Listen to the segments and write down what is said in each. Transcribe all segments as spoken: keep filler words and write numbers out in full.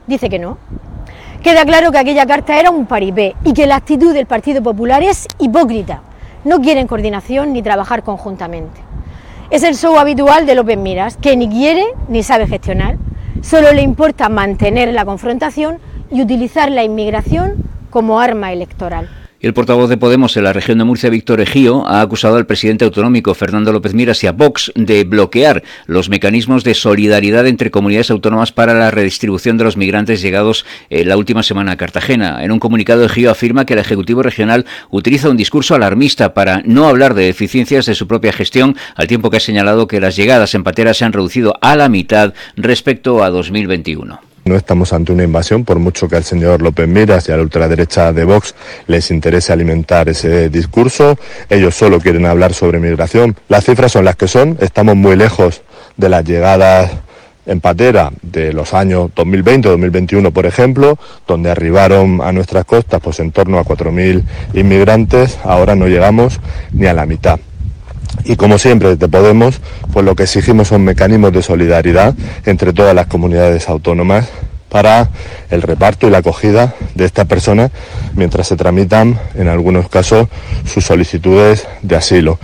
dice que no. Queda claro que aquella carta era un paripé y que la actitud del Partido Popular es hipócrita. No quieren coordinación ni trabajar conjuntamente. Es el show habitual de López Miras, que ni quiere ni sabe gestionar. Solo le importa mantener la confrontación y utilizar la inmigración como arma electoral. El portavoz de Podemos en la región de Murcia, Víctor Ejío, ha acusado al presidente autonómico Fernando López Miras y a Vox de bloquear los mecanismos de solidaridad entre comunidades autónomas para la redistribución de los migrantes llegados en la última semana a Cartagena. En un comunicado, Ejío afirma que el Ejecutivo Regional utiliza un discurso alarmista para no hablar de deficiencias de su propia gestión, al tiempo que ha señalado que las llegadas en patera se han reducido a la mitad respecto a dos mil veintiuno. No estamos ante una invasión, por mucho que al señor López Miras y a la ultraderecha de Vox les interese alimentar ese discurso. Ellos solo quieren hablar sobre migración. Las cifras son las que son, estamos muy lejos de las llegadas en patera de los años dos mil veinte, dos mil veintiuno, por ejemplo, donde arribaron a nuestras costas pues en torno a cuatro mil inmigrantes. Ahora no llegamos ni a la mitad. Y como siempre desde Podemos, pues lo que exigimos son mecanismos de solidaridad entre todas las comunidades autónomas para el reparto y la acogida de estas personas mientras se tramitan, en algunos casos, sus solicitudes de asilo.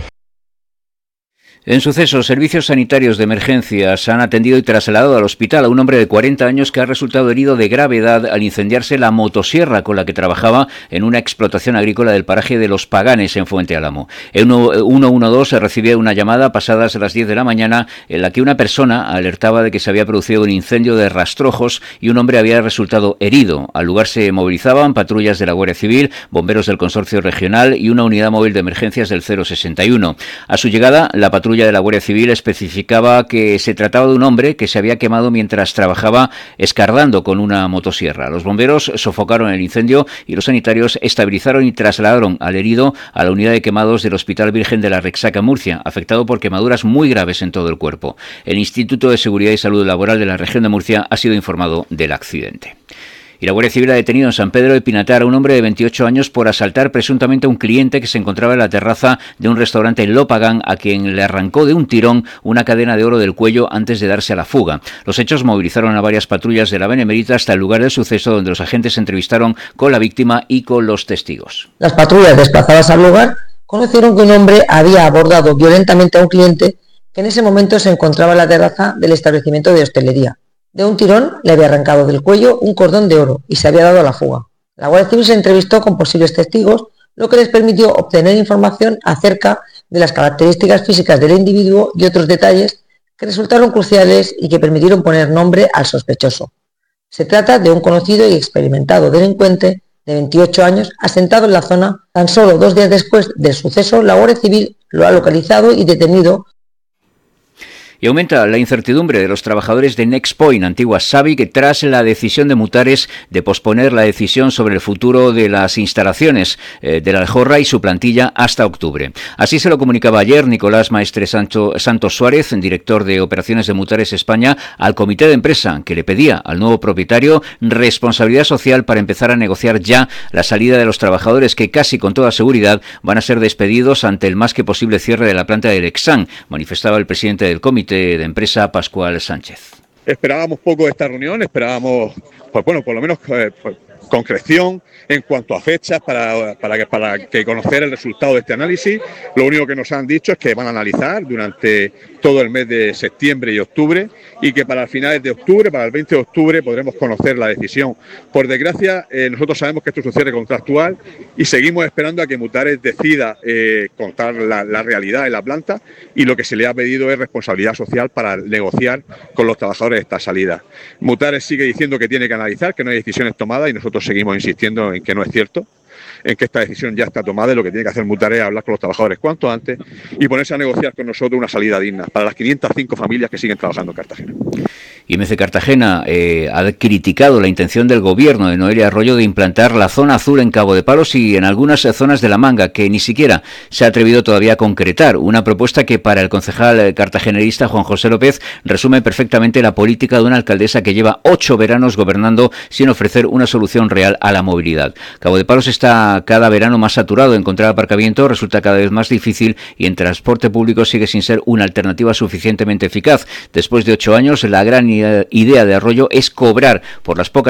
En sucesos, servicios sanitarios de emergencias han atendido y trasladado al hospital a un hombre de cuarenta años que ha resultado herido de gravedad al incendiarse la motosierra con la que trabajaba en una explotación agrícola del paraje de Los Paganes, en Fuente Álamo. En uno uno dos se recibía una llamada pasadas las diez de la mañana en la que una persona alertaba de que se había producido un incendio de rastrojos y un hombre había resultado herido. Al lugar se movilizaban patrullas de la Guardia Civil, bomberos del Consorcio Regional y una unidad móvil de emergencias del cero sesenta y uno. A su llegada, la patrulla de la Guardia Civil especificaba que se trataba de un hombre que se había quemado mientras trabajaba escardando con una motosierra. Los bomberos sofocaron el incendio y los sanitarios estabilizaron y trasladaron al herido a la unidad de quemados del Hospital Virgen de la Rexaca, Murcia, afectado por quemaduras muy graves en todo el cuerpo. El Instituto de Seguridad y Salud Laboral de la región de Murcia ha sido informado del accidente. Y la Guardia Civil ha detenido en San Pedro de Pinatar a un hombre de veintiocho años por asaltar presuntamente a un cliente que se encontraba en la terraza de un restaurante en Lopagán, a quien le arrancó de un tirón una cadena de oro del cuello antes de darse a la fuga. Los hechos movilizaron a varias patrullas de la Benemérita hasta el lugar del suceso, donde los agentes se entrevistaron con la víctima y con los testigos. Las patrullas desplazadas al lugar conocieron que un hombre había abordado violentamente a un cliente que en ese momento se encontraba en la terraza del establecimiento de hostelería. De un tirón le había arrancado del cuello un cordón de oro y se había dado a la fuga. La Guardia Civil se entrevistó con posibles testigos, lo que les permitió obtener información acerca de las características físicas del individuo y otros detalles que resultaron cruciales y que permitieron poner nombre al sospechoso. Se trata de un conocido y experimentado delincuente de veintiocho años asentado en la zona. Tan solo dos días después del suceso, la Guardia Civil lo ha localizado y detenido. Y aumenta la incertidumbre de los trabajadores de Nexpoint, antigua Sabic, tras la decisión de Mutares de posponer la decisión sobre el futuro de las instalaciones eh, de la Aljorra y su plantilla hasta octubre. Así se lo comunicaba ayer Nicolás Maestre Sancho, Santos Suárez, director de operaciones de Mutares España, al comité de empresa, que le pedía al nuevo propietario responsabilidad social para empezar a negociar ya la salida de los trabajadores que casi con toda seguridad van a ser despedidos ante el más que posible cierre de la planta del Exsan, manifestaba el presidente del comité de empresa, Pascual Sánchez. Esperábamos poco de esta reunión, esperábamos, pues bueno, por lo menos eh, pues, concreción en cuanto a fechas para, para, que, para que conocer el resultado de este análisis. Lo único que nos han dicho es que van a analizar durante todo el mes de septiembre y octubre y que para finales de octubre, para el veinte de octubre, podremos conocer la decisión. Por desgracia, eh, nosotros sabemos que esto es un cierre contractual y seguimos esperando a que Mutares decida eh, contar la, la realidad en la planta, y lo que se le ha pedido es responsabilidad social para negociar con los trabajadores esta salida. Mutares sigue diciendo que tiene que analizar, que no hay decisiones tomadas, y nosotros seguimos insistiendo en que no es cierto, en que esta decisión ya está tomada, y lo que tiene que hacer Mutares es hablar con los trabajadores cuanto antes y ponerse a negociar con nosotros una salida digna para las quinientas cinco familias que siguen trabajando en Cartagena. I M C Cartagena eh, ha criticado la intención del gobierno de Noelia Arroyo de implantar la zona azul en Cabo de Palos y en algunas zonas de La Manga, que ni siquiera se ha atrevido todavía a concretar. Una propuesta que para el concejal cartagenerista Juan José López resume perfectamente la política de una alcaldesa que lleva ocho veranos gobernando sin ofrecer una solución real a la movilidad. Cabo de Palos está cada verano más saturado. Encontrar aparcamiento resulta cada vez más difícil y en transporte público sigue sin ser una alternativa suficientemente eficaz. Después de ocho años, la gran idea de Arroyo es cobrar por las pocas